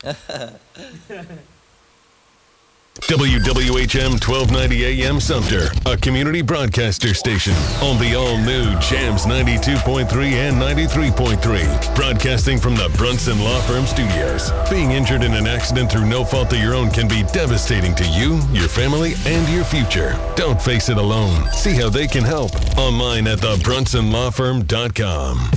WWHM 1290 AM Sumter, a community broadcaster station on the all-new Jams 92.3 and 93.3. Broadcasting from the Brunson Law Firm Studios. Being injured in an accident through no fault of your own can be devastating to you, your family, and your future. Don't face it alone. See how they can help online at thebrunsonlawfirm.com.